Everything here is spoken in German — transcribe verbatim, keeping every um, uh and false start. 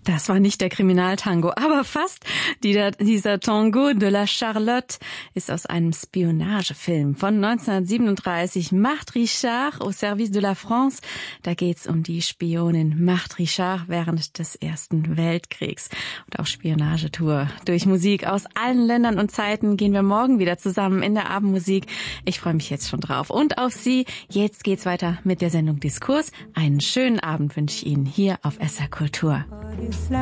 Das war nicht der Kriminaltango, aber fast. Die, dieser Tango de la Charlotte ist aus einem Spionagefilm von neunzehnhundertsiebenunddreißig. Marthe Richard au service de la France. Da geht's um die Spionin Marthe Richard während des Ersten Weltkriegs. Und auf Spionagetour durch Musik aus allen Ländern und Zeiten gehen wir morgen wieder zusammen in der Abendmusik. Ich freue mich jetzt schon drauf und auf Sie. Jetzt geht's weiter mit der Sendung Diskurs. Einen schönen Abend wünsche ich Ihnen hier auf S R Kultur.